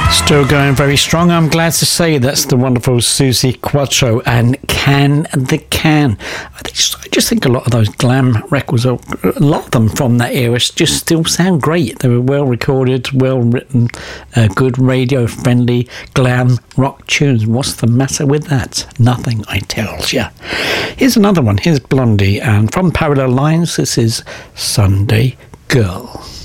Still going very strong, I'm glad to say. That's the wonderful Suzi Quatro and Can the Can. I just think a lot of those glam records, a lot of them from that era, just still sound great. They were well recorded, well written, good radio friendly glam rock tunes. What's the matter with that? Nothing, I tells ya. Here's another one. Here's Blondie, and from Parallel Lines, this is Sunday Girl.